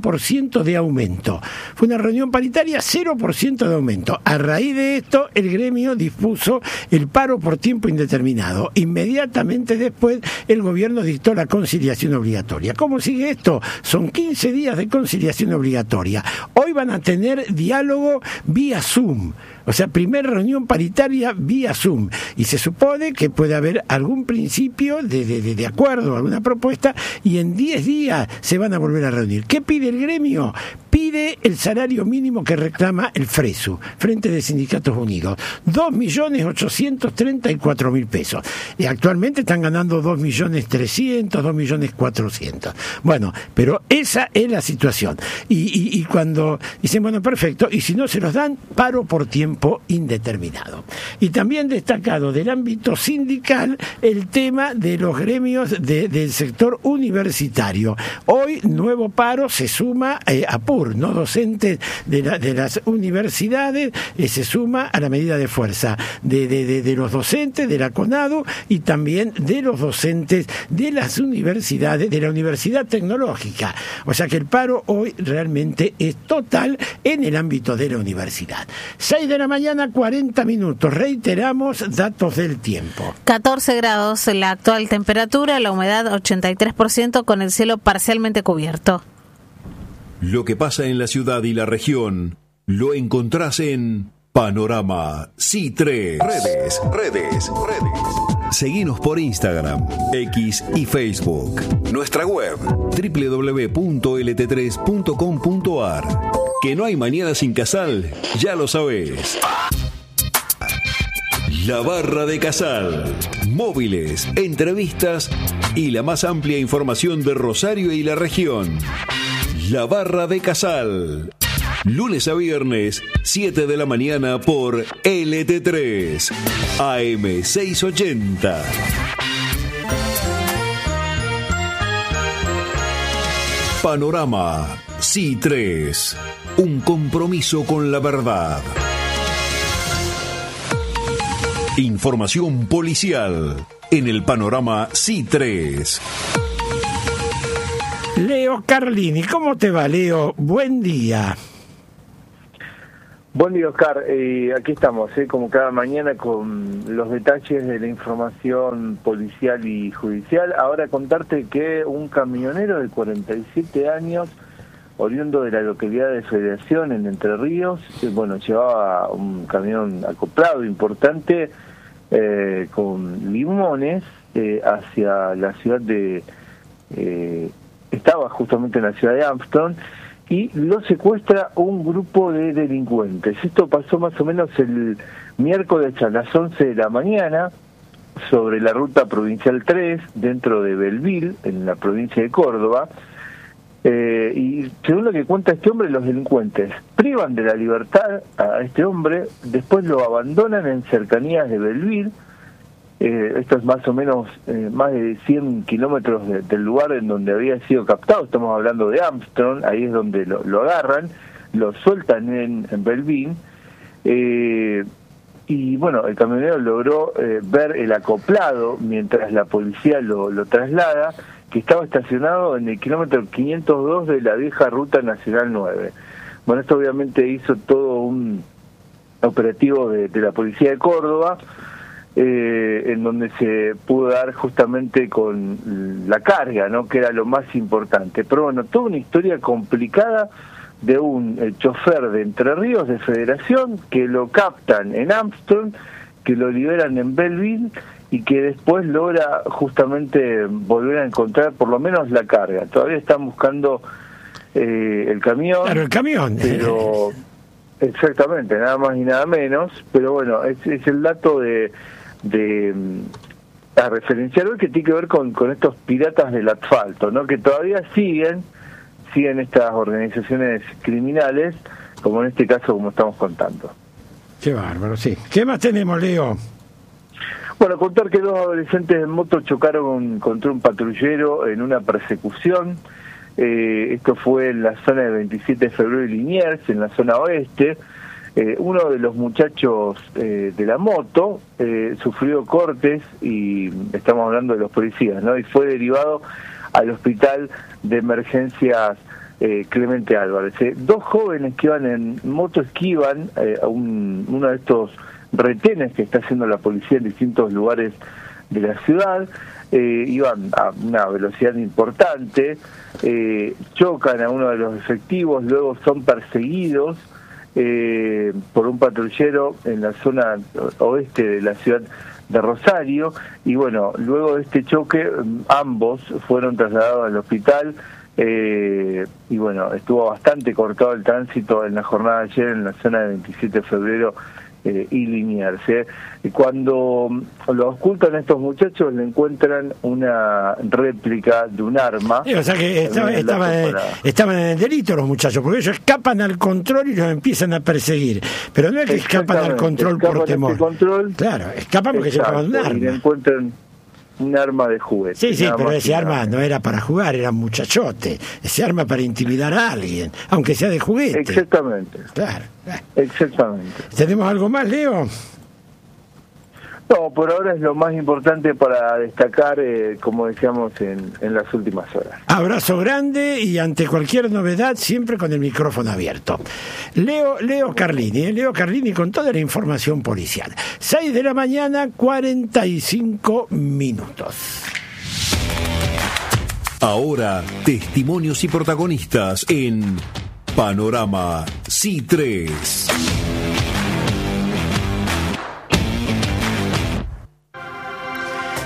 0% de aumento. Fue una reunión paritaria, 0% de aumento. A raíz de esto, el gremio dispuso el paro por tiempo indeterminado. Inmediatamente después, el gobierno dictó la conciliación obligatoria. ¿Cómo sigue esto? Son 15 días de conciliación obligatoria. Hoy van a tener diálogo vía Zoom. O sea, primera reunión paritaria vía Zoom. Y se supone que puede haber algún principio de acuerdo, alguna propuesta, y en 10 días se van a volver a reunir. ¿Qué pide el gremio? Pide el salario mínimo que reclama el FRESU, Frente de Sindicatos Unidos, 2.834.000 pesos. Y actualmente están ganando 2.300.000, 2.400.000. Bueno, pero esa es la situación. Y cuando dicen, bueno, perfecto, y si no se los dan, paro por tiempo indeterminado. Y también destacado del ámbito sindical el tema de los gremios del sector universitario. Hoy nuevo paro se suma a PUR, no docentes de las universidades, se suma a la medida de fuerza de los docentes de la CONADU y también de los docentes de las universidades, de la Universidad Tecnológica. O sea que el paro hoy realmente es total en el ámbito de la universidad. 6 de la mañana, 40 minutos. Reiteramos datos del tiempo. 14 grados la actual temperatura, la humedad 83% con el cielo parcialmente cubierto. Lo que pasa en la ciudad y la región lo encontrás en Panorama C3. Redes. Seguinos por Instagram, X y Facebook. Nuestra web www.lt3.com.ar. Que no hay mañana sin Casal, ya lo sabés. La Barra de Casal. Móviles, entrevistas y la más amplia información de Rosario y la región. La Barra de Casal. Lunes a viernes, 7 de la mañana por LT3, AM 680. Panorama C3, un compromiso con la verdad. Información policial en el Panorama C3. Leo Carlini, ¿cómo te va, Leo? Buen día. Buen día, Oscar. Aquí estamos, como cada mañana, con los detalles de la información policial y judicial. Ahora contarte que un camionero de 47 años, oriundo de la localidad de Federación, en Entre Ríos, llevaba un camión acoplado importante con limones hacia la ciudad de... estaba justamente en la ciudad de Armstrong, y lo secuestra un grupo de delincuentes. Esto pasó más o menos el miércoles a las 11 de la mañana sobre la ruta provincial 3, dentro de Belleville, en la provincia de Córdoba. Y según lo que cuenta este hombre, los delincuentes privan de la libertad a este hombre, después lo abandonan en cercanías de Belleville. Esto es más o menos más de 100 kilómetros del lugar en donde había sido captado. Estamos hablando de Armstrong, ahí es donde lo agarran, lo sueltan en Belleville. Y bueno, el camionero logró ver el acoplado mientras la policía lo traslada, que estaba estacionado en el kilómetro 502 de la vieja Ruta Nacional 9. Bueno, esto obviamente hizo todo un operativo de la policía de Córdoba, en donde se pudo dar justamente con la carga, ¿no?, que era lo más importante. Pero bueno, toda una historia complicada de un chofer de Entre Ríos, de Federación, que lo captan en Armstrong, que lo liberan en Belleville y que después logra justamente volver a encontrar por lo menos la carga. Todavía están buscando el camión. Claro, el camión. Pero exactamente, nada más y nada menos. Pero bueno, es el dato a referenciar hoy, que tiene que ver con estos piratas del asfalto, ¿no?, que todavía siguen estas organizaciones criminales, como en este caso, como estamos contando. Qué bárbaro, sí. ¿Qué más tenemos, Leo? Bueno, contar que dos adolescentes en moto chocaron contra un patrullero en una persecución. Esto fue en la zona de 27 de febrero y Liniers, en la zona oeste. Uno de los muchachos de la moto sufrió cortes, y estamos hablando de los policías, ¿no?, y fue derivado al hospital de emergencias Clemente Álvarez. Dos jóvenes que iban en moto esquivan a uno de estos retenes que está haciendo la policía en distintos lugares de la ciudad. Iban a una velocidad importante, chocan a uno de los efectivos, luego son perseguidos por un patrullero en la zona oeste de la ciudad de Rosario, y bueno, luego de este choque ambos fueron trasladados al hospital, y bueno, estuvo bastante cortado el tránsito en la jornada de ayer en la zona de 27 de febrero y Liniers. Cuando lo ocultan a estos muchachos, le encuentran una réplica de un arma. O sea que estaban en el delito los muchachos, porque ellos escapan al control y los empiezan a perseguir. Pero no es que escapan al control por temor. Claro, escapan porque llevaban un arma. Y le encuentran un arma de juguete. Sí, pero ese arma no era para jugar, era un muchachote. Ese arma para intimidar a alguien, aunque sea de juguete. Exactamente. Claro. Exactamente. ¿Tenemos algo más, Leo? No, por ahora es lo más importante para destacar, como decíamos en las últimas horas. Abrazo grande, y ante cualquier novedad siempre con el micrófono abierto. Leo Carlini con toda la información policial. 6 de la mañana, 45 minutos. Ahora, testimonios y protagonistas en Panorama C3.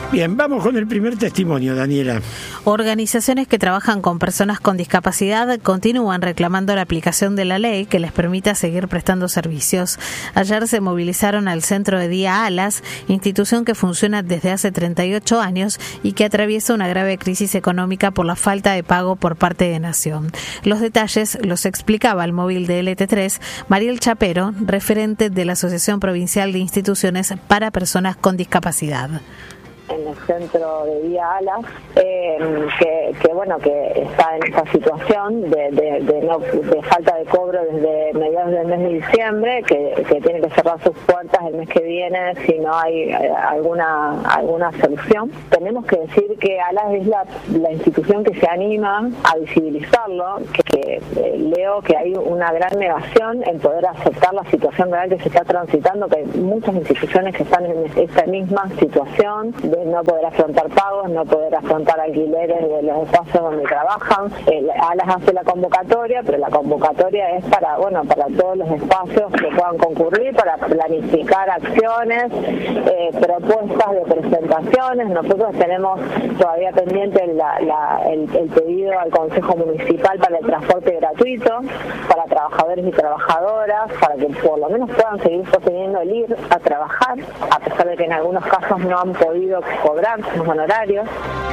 Bien, vamos con el primer testimonio, Daniela. Organizaciones que trabajan con personas con discapacidad continúan reclamando la aplicación de la ley que les permita seguir prestando servicios. Ayer se movilizaron al Centro de Día Alas, institución que funciona desde hace 38 años y que atraviesa una grave crisis económica por la falta de pago por parte de Nación. Los detalles los explicaba al móvil de LT3 Mariel Chapero, referente de la Asociación Provincial de Instituciones para Personas con Discapacidad. En el Centro de Día Alas, que está en esta situación de falta de cobro desde mediados del mes de diciembre, que tiene que cerrar sus puertas el mes que viene si no hay alguna solución. Tenemos que decir que Alas es la institución que se anima a visibilizarlo, que leo que hay una gran negación en poder aceptar la situación real que se está transitando, que hay muchas instituciones que están en esta misma situación de no poder afrontar pagos, no poder afrontar alquileres de los espacios donde trabajan. Alas hace la convocatoria, pero la convocatoria es para todos los espacios que puedan concurrir, para planificar acciones, propuestas de presentaciones. Nosotros tenemos todavía pendiente el pedido al Consejo Municipal para el transporte gratuito para trabajadores y trabajadoras, para que por lo menos puedan seguir sosteniendo el ir a trabajar, a pesar de que en algunos casos no han podido cobrar sus honorarios.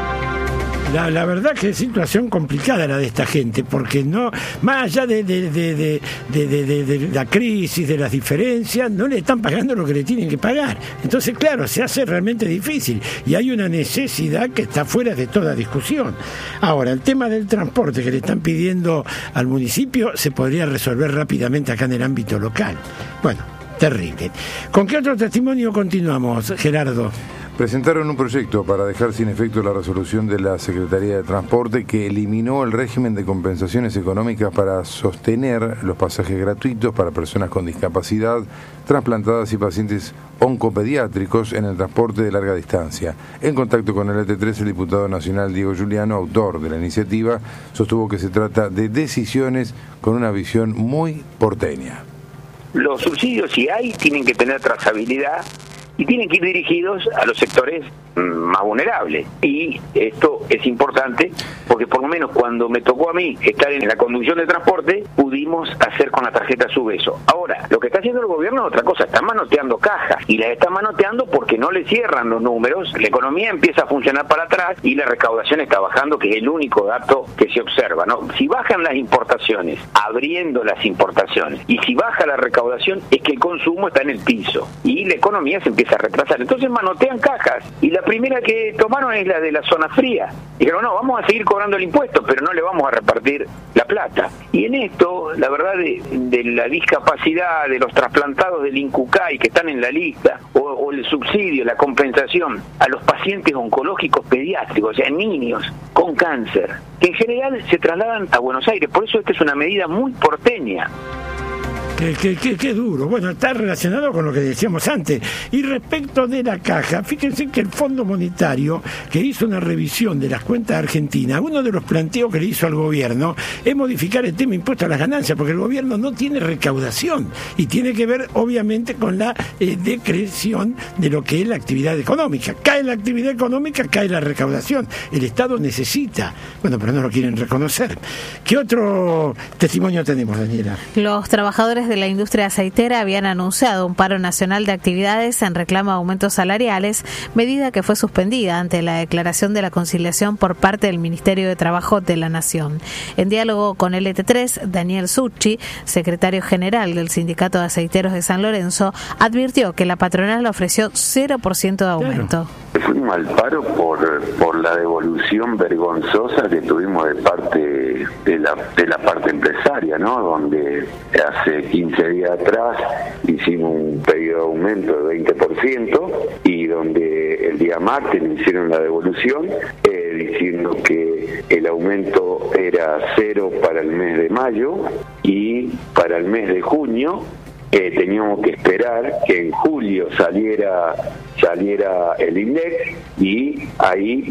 La verdad que es situación complicada la de esta gente, porque no, más allá de la crisis, de las diferencias, no le están pagando lo que le tienen que pagar. Entonces, claro, se hace realmente difícil y hay una necesidad que está fuera de toda discusión. Ahora, el tema del transporte que le están pidiendo al municipio se podría resolver rápidamente acá en el ámbito local. Bueno, terrible. ¿Con qué otro testimonio continuamos, Gerardo? Presentaron un proyecto para dejar sin efecto la resolución de la Secretaría de Transporte que eliminó el régimen de compensaciones económicas para sostener los pasajes gratuitos para personas con discapacidad, trasplantadas y pacientes oncopediátricos en el transporte de larga distancia. En contacto con el LT3, el diputado nacional Diego Giuliano, autor de la iniciativa, sostuvo que se trata de decisiones con una visión muy porteña. Los subsidios, si hay, tienen que tener trazabilidad y tienen que ir dirigidos a los sectores más vulnerables. Y esto es importante porque por lo menos cuando me tocó a mí estar en la conducción de transporte, pudimos hacer con la tarjeta Subveso. Ahora, lo que está haciendo el gobierno es otra cosa, está manoteando cajas, y las está manoteando porque no le cierran los números, la economía empieza a funcionar para atrás y la recaudación está bajando, que es el único dato que se observa, ¿no? Si bajan las importaciones, abriendo las importaciones, y si baja la recaudación, es que el consumo está en el piso y la economía se empieza a retrasar. Entonces manotean cajas, y la primera que tomaron es la de la zona fría. Dijeron, no, vamos a seguir cobrando el impuesto, pero no le vamos a repartir la plata. Y en esto, la verdad, de la discapacidad, de los trasplantados del INCUCAI que están en la lista, o el subsidio, la compensación a los pacientes oncológicos pediátricos, o sea, niños con cáncer, que en general se trasladan a Buenos Aires. Por eso esta es una medida muy porteña. Qué duro. Bueno, está relacionado con lo que decíamos antes. Y respecto de la caja, fíjense que el Fondo Monetario, que hizo una revisión de las cuentas argentinas, uno de los planteos que le hizo al gobierno es modificar el tema impuesto a las ganancias, porque el gobierno no tiene recaudación y tiene que ver obviamente con la decreción de lo que es la actividad económica. Cae la actividad económica, cae la recaudación. El Estado necesita, bueno, pero no lo quieren reconocer. ¿Qué otro testimonio tenemos, Daniela? Los trabajadores de la industria aceitera habían anunciado un paro nacional de actividades en reclamo de aumentos salariales, medida que fue suspendida ante la declaración de la conciliación por parte del Ministerio de Trabajo de la Nación. En diálogo con LT3, Daniel Succi, secretario general del Sindicato de Aceiteros de San Lorenzo, advirtió que la patronal le ofreció 0% de aumento. Fuimos al paro por la devolución vergonzosa que tuvimos de parte de la parte empresaria, ¿no? Donde hace 15 días atrás hicimos un pedido de aumento de 20% y donde el día martes le hicieron la devolución diciendo que el aumento era 0 para el mes de mayo y para el mes de junio teníamos que esperar que en julio saliera el INDEC y ahí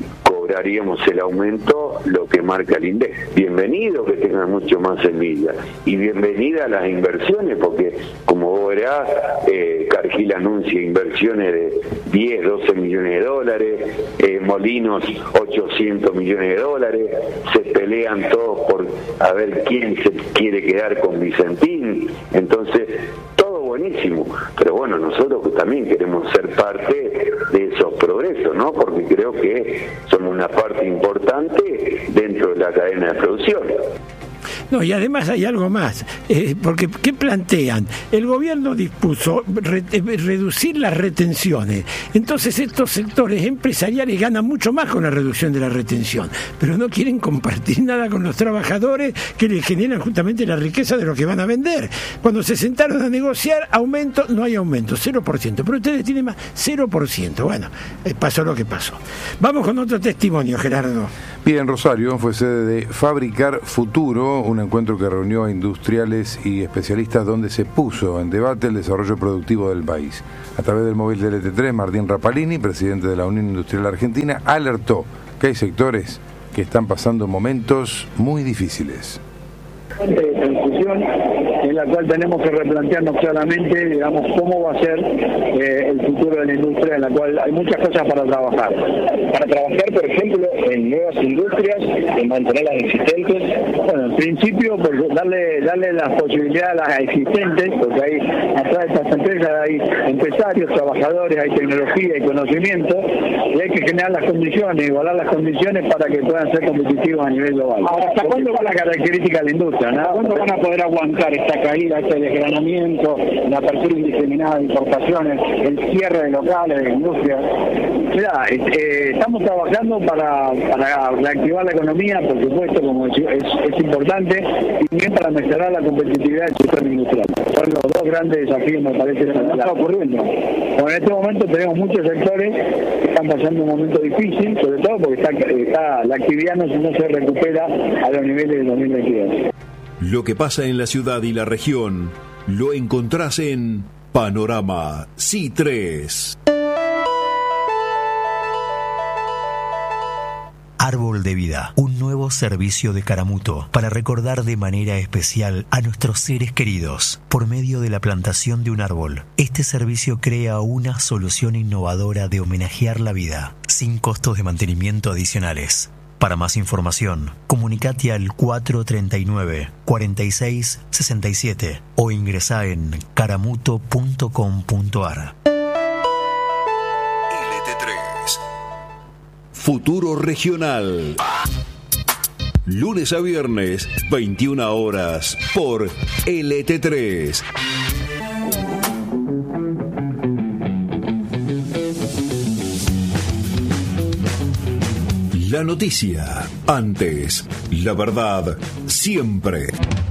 cobraríamos el aumento, lo que marca el INDEC. Bienvenido que tengan mucho más semillas y bienvenida a las inversiones, porque como vos verás, Cargill anuncia inversiones de 10, 12 millones de dólares, Molinos 800 millones de dólares, se pelean todos por a ver quién se quiere quedar con Vicentín, entonces todo buenísimo, pero bueno, nosotros también queremos ser parte de esos progresos, ¿no? Porque creo que somos una parte importante dentro de la cadena de producción. No, y además hay algo más, porque ¿qué plantean? El gobierno dispuso reducir las retenciones, entonces estos sectores empresariales ganan mucho más con la reducción de la retención, pero no quieren compartir nada con los trabajadores que les generan justamente la riqueza de lo que van a vender. Cuando se sentaron a negociar, aumento, no hay aumento, 0%, pero ustedes tienen más, 0%. Bueno, pasó lo que pasó. Vamos con otro testimonio, Gerardo. Bien, Rosario fue sede de Fabricar Futuro, un encuentro que reunió a industriales y especialistas donde se puso en debate el desarrollo productivo del país. A través del móvil del LT3, Martín Rapalini, presidente de la Unión Industrial Argentina, alertó que hay sectores que están pasando momentos muy difíciles. Discusión en la cual tenemos que replantearnos claramente, digamos, cómo va a ser el futuro de la industria, en la cual hay muchas cosas para trabajar. Para trabajar, por ejemplo, en nuevas industrias, en mantener las existentes. Bueno, en principio, pues, darle las posibilidades a las existentes, porque hay atrás de estas empresas hay empresarios, trabajadores, hay tecnología, hay conocimiento, y hay que generar las condiciones, igualar las condiciones para que puedan ser competitivos a nivel global. Ahora, ¿hasta cuándo va la característica de la industria? ¿Cuándo van a poder aguantar esta caída, este desgranamiento, la apertura indiscriminada de importaciones, el cierre de locales, de industrias? Mirá, estamos trabajando para reactivar la economía, por supuesto, como es importante, y también para mejorar la competitividad del sector industrial. Son los dos grandes desafíos, me parece, que está ocurriendo. Bueno, en este momento tenemos muchos sectores que están pasando un momento difícil, sobre todo porque la actividad no se recupera a los niveles del 2022. Lo que pasa en la ciudad y la región lo encontrás en Panorama C3. Árbol de Vida, un nuevo servicio de Caramuto para recordar de manera especial a nuestros seres queridos por medio de la plantación de un árbol. Este servicio crea una solución innovadora de homenajear la vida, sin costos de mantenimiento adicionales. Para más información, comunicate al 439-4667 o ingresá en caramuto.com.ar. LT3 Futuro Regional. Lunes a viernes, 21 horas, por LT3. La noticia, antes, la verdad, siempre.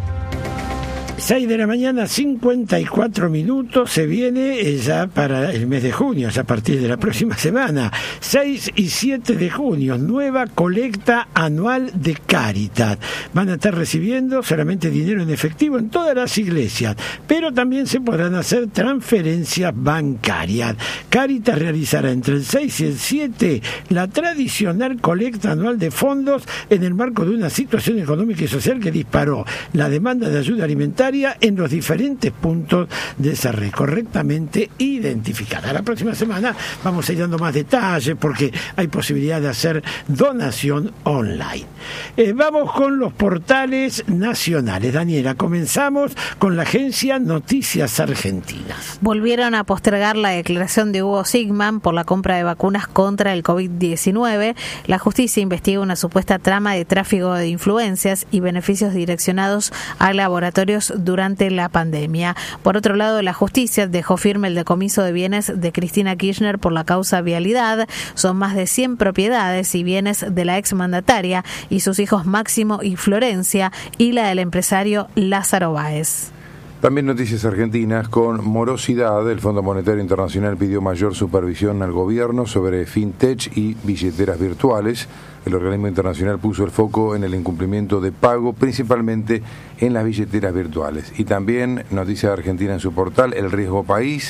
6 de la mañana, 54 minutos, se viene ya para el mes de junio, ya a partir de la próxima semana, 6 y 7 de junio, nueva colecta anual de Cáritas. Van a estar recibiendo solamente dinero en efectivo en todas las iglesias, pero también se podrán hacer transferencias bancarias. Cáritas realizará entre el 6 y el 7 la tradicional colecta anual de fondos en el marco de una situación económica y social que disparó la demanda de ayuda alimentaria en los diferentes puntos de esa red correctamente identificada. La próxima semana vamos a ir dando más detalles porque hay posibilidad de hacer donación online. Vamos con los portales nacionales. Daniela, comenzamos con la agencia Noticias Argentinas. Volvieron a postergar la declaración de Hugo Sigman por la compra de vacunas contra el COVID-19. La justicia investiga una supuesta trama de tráfico de influencias y beneficios direccionados a laboratorios durante la pandemia. Por otro lado, la justicia dejó firme el decomiso de bienes de Cristina Kirchner por la causa vialidad. Son más de 100 propiedades y bienes de la exmandataria y sus hijos Máximo y Florencia y la del empresario Lázaro Báez. También noticias argentinas con morosidad. El Fondo Monetario Internacional pidió mayor supervisión al gobierno sobre fintech y billeteras virtuales. El organismo internacional puso el foco en el incumplimiento de pago, principalmente en las billeteras virtuales. Y también, Noticias Argentina en su portal, El Riesgo País,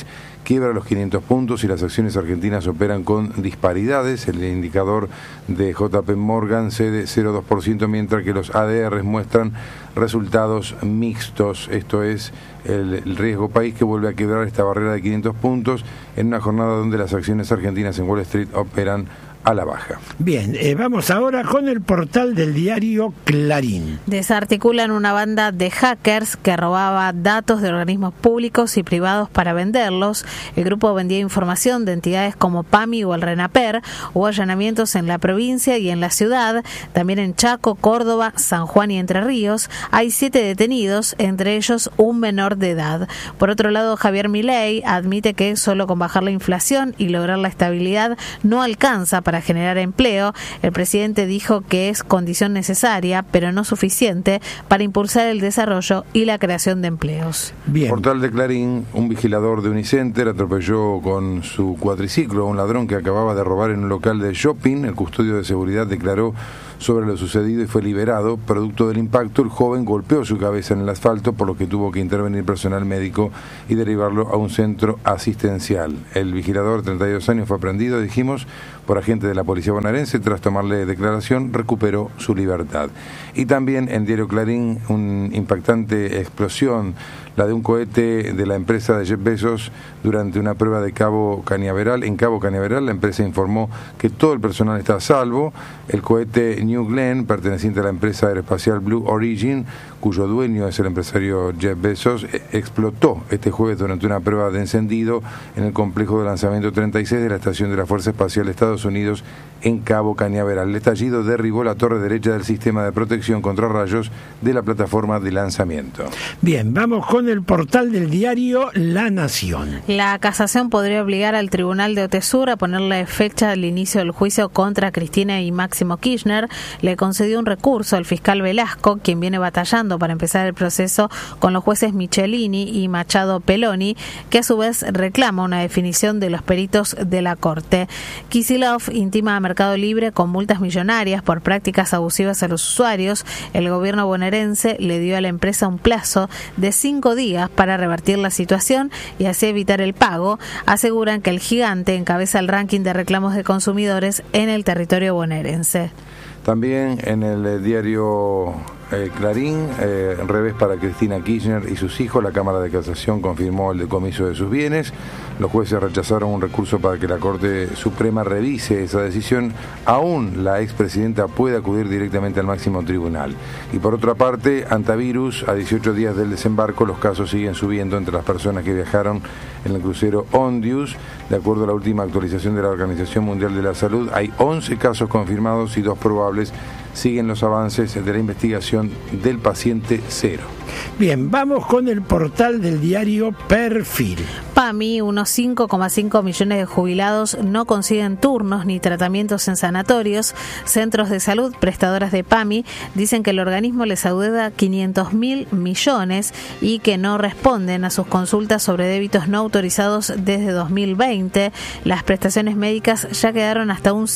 quiebra los 500 puntos y las acciones argentinas operan con disparidades. El indicador de JP Morgan cede 0,2%, mientras que los ADRs muestran resultados mixtos. Esto es el riesgo país, que vuelve a quebrar esta barrera de 500 puntos en una jornada donde las acciones argentinas en Wall Street operan a la baja. Bien, vamos ahora con el portal del diario Clarín. Desarticulan una banda de hackers que robaba datos de organismos públicos y privados para venderlos. El grupo vendía información de entidades como PAMI o el RENAPER. Hubo allanamientos en la provincia y en la ciudad, también en Chaco, Córdoba, San Juan y Entre Ríos. Hay 7 detenidos, entre ellos un menor de edad. Por otro lado, Javier Milei admite que solo con bajar la inflación y lograr la estabilidad no alcanza para generar empleo. El presidente dijo que es condición necesaria, pero no suficiente, para impulsar el desarrollo y la creación de empleos. Bien. Portal de Clarín: un vigilador de Unicenter atropelló con su cuatriciclo a un ladrón que acababa de robar en un local de shopping. El custodio de seguridad declaró sobre lo sucedido y fue liberado. Producto del impacto, el joven golpeó su cabeza en el asfalto, por lo que tuvo que intervenir personal médico y derivarlo a un centro asistencial. El vigilador, 32 años, fue aprehendido, dijimos, por agentes de la policía bonaerense. Tras tomarle declaración, recuperó su libertad. Y también en Diario Clarín, una impactante explosión, la de un cohete de la empresa de Jeff Bezos durante una prueba de Cabo Cañaveral. En Cabo Cañaveral, la empresa informó que todo el personal está a salvo. El cohete New Glenn, perteneciente a la empresa aeroespacial Blue Origin, cuyo dueño es el empresario Jeff Bezos, explotó este jueves durante una prueba de encendido en el complejo de lanzamiento 36 de la Estación de la Fuerza Espacial de Estados Unidos en Cabo Cañaveral. El estallido derribó la torre derecha del sistema de protección contra rayos de la plataforma de lanzamiento. Bien, vamos con el portal del diario La Nación. La casación podría obligar al Tribunal de Otesur a ponerle fecha al inicio del juicio contra Cristina y Máximo Kirchner. Le concedió un recurso al fiscal Velasco, quien viene batallando para empezar el proceso con los jueces Michelini y Machado Peloni, que a su vez reclama una definición de los peritos de la Corte. Kicillof intima a Mercado Libre con multas millonarias por prácticas abusivas a los usuarios. El gobierno bonaerense le dio a la empresa un plazo de 5 días para revertir la situación y así evitar el pago. Aseguran que el gigante encabeza el ranking de reclamos de consumidores en el territorio bonaerense. También en el diario Clarín, revés para Cristina Kirchner y sus hijos. La Cámara de Casación confirmó el decomiso de sus bienes. Los jueces rechazaron un recurso para que la Corte Suprema revise esa decisión. Aún la expresidenta puede acudir directamente al máximo tribunal. Y por otra parte, Antavirus: a 18 días del desembarco, los casos siguen subiendo entre las personas que viajaron en el crucero Ondius. De acuerdo a la última actualización de la Organización Mundial de la Salud, hay 11 casos confirmados y 2 probables. Siguen los avances de la investigación del paciente cero. Bien, vamos con el portal del diario Perfil. PAMI: unos 5,5 millones de jubilados no consiguen turnos ni tratamientos en sanatorios. Centros de salud prestadoras de PAMI dicen que el organismo les adeuda 500.000 millones y que no responden a sus consultas sobre débitos no autorizados desde 2020. Las prestaciones médicas ya quedaron hasta un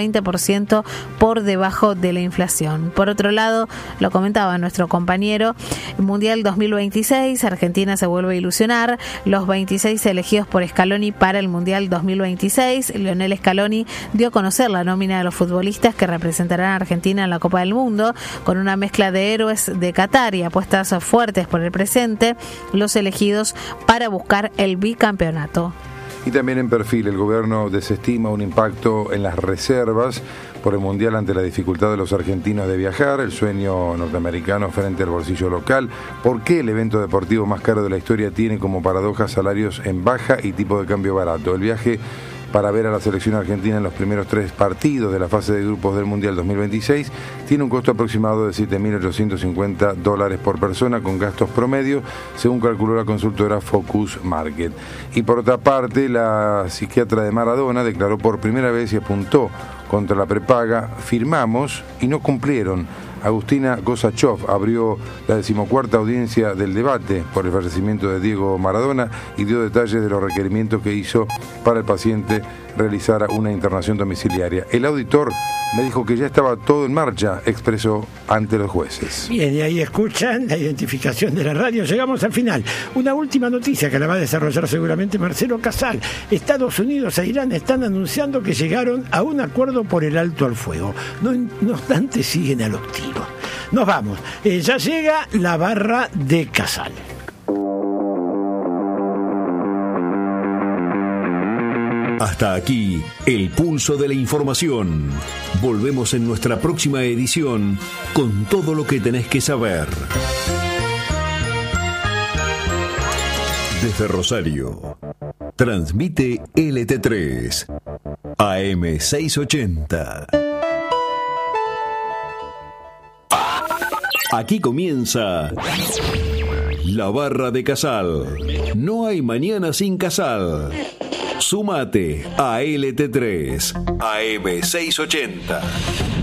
120% por debajo de la inflación. Por otro lado, lo comentaba nuestro compañero, Mundial 2026, Argentina se vuelve a ilusionar. Los 26 elegidos por Scaloni para el Mundial 2026. Lionel Scaloni dio a conocer la nómina de los futbolistas que representarán a Argentina en la Copa del Mundo, con una mezcla de héroes de Qatar y apuestas fuertes por el presente, los elegidos para buscar el bicampeonato. Y también en Perfil, el gobierno desestima un impacto en las reservas por el Mundial ante la dificultad de los argentinos de viajar, el sueño norteamericano frente al bolsillo local. ¿Por qué el evento deportivo más caro de la historia tiene como paradoja salarios en baja y tipo de cambio barato? El viaje para ver a la selección argentina en los primeros 3 partidos de la fase de grupos del Mundial 2026 tiene un costo aproximado de $7.850 por persona, con gastos promedio, según calculó la consultora Focus Market. Y por otra parte, la psiquiatra de Maradona declaró por primera vez y apuntó contra la prepaga: firmamos y no cumplieron. Agustina Gosachov abrió la 14ª audiencia del debate por el fallecimiento de Diego Maradona y dio detalles de los requerimientos que hizo para el paciente realizara una internación domiciliaria. El auditor me dijo que ya estaba todo en marcha, expresó ante los jueces. Bien, y ahí escuchan la identificación de la radio. Llegamos al final. Una última noticia que la va a desarrollar seguramente Marcelo Casal. Estados Unidos e Irán están anunciando que llegaron a un acuerdo por el alto al fuego. No obstante, siguen a los tiros. Nos vamos. Ya llega la barra de Casal. Hasta aquí, el pulso de la información. Volvemos en nuestra próxima edición con todo lo que tenés que saber. Desde Rosario, transmite LT3, AM 680. Aquí comienza la barra de Casal. No hay mañana sin Casal. Súmate a LT3, AM 680.